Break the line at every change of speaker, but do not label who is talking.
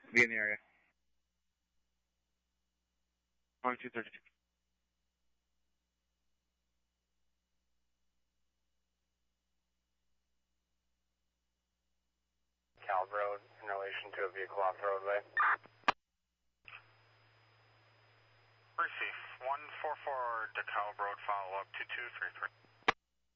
Be in the area. On 232.
Calv Road in relation to a vehicle off the roadway.
Receive 144 DeKalb Road, follow up to 233.